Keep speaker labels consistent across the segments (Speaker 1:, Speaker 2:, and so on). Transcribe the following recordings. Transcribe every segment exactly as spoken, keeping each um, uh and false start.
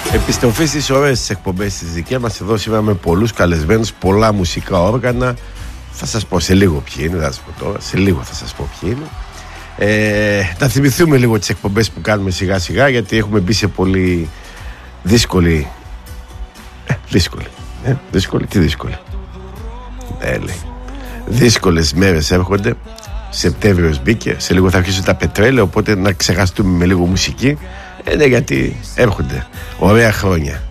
Speaker 1: Επιστροφή στις ωραίες εκπομπές της δικές μας εδώ σήμερα με πολλούς καλεσμένους, πολλά μουσικά όργανα. Θα σας πω σε λίγο ποιοι είναι, θα σας πω τώρα, σε λίγο θα σας πω ποιοι είναι. Ε, να θυμηθούμε λίγο τις εκπομπές που κάνουμε σιγά σιγά, γιατί έχουμε μπει σε πολύ δύσκολη ε, δύσκολη ε, δύσκολη, τι δύσκολη ε, λέει. Δύσκολες μέρες έρχονται. Σεπτέμβριος μπήκε, σε λίγο θα αρχίσουν τα πετρέλαια, οπότε να ξεχαστούμε με λίγο μουσική. Ε, ναι, γιατί έρχονται ωραία χρόνια.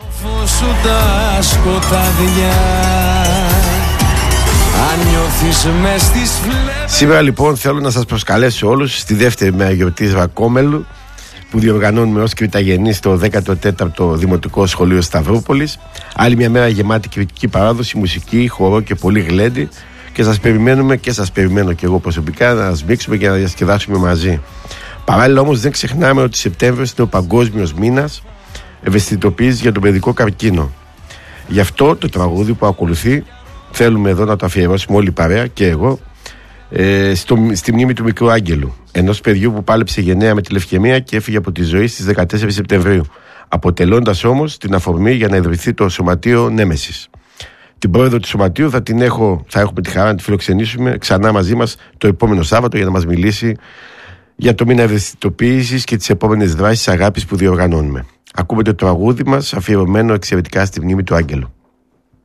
Speaker 1: Σήμερα λοιπόν θέλω να σας προσκαλέσω όλους στη δεύτερη μέρα γιορτής Ρακόμελου που διοργανώνουμε ως Κρηταγενής στο δέκατο τέταρτο Δημοτικό Σχολείο Σταυρούπολης. Άλλη μια μέρα γεμάτη κριτική παράδοση, μουσική, χορό και πολύ γλέντι, και σας περιμένουμε και σας περιμένω και εγώ προσωπικά να σμίξουμε και να διασκεδάσουμε μαζί. Παράλληλα όμως δεν ξεχνάμε ότι Σεπτέμβριος είναι ο παγκόσμιος μήνας ευαισθητοποίησης για τον παιδικό καρκίνο. Γι' αυτό το τραγούδι που ακολουθεί θέλουμε εδώ να το αφιερώσουμε όλη η παρέα και εγώ ε, στο, στη μνήμη του μικρού Άγγελου, ενός παιδιού που πάλεψε γενναία με τη λευκαιμία και έφυγε από τη ζωή στις δεκατέσσερις Σεπτεμβρίου, αποτελώντας όμως την αφορμή για να ιδρυθεί το Σωματείο Νέμεσης. Την πρόεδρο του Σωματείου θα την έχω, θα έχουμε τη χαρά να τη φιλοξενήσουμε ξανά μαζί μας το επόμενο Σάββατο για να μας μιλήσει για το μήνα ευαισθητοποίησης και τις επόμενες δράσεις αγάπης που διοργανώνουμε. Ακούμε το τραγούδι μας αφιερωμένο εξαιρετικά στη μνήμη του Άγγελου.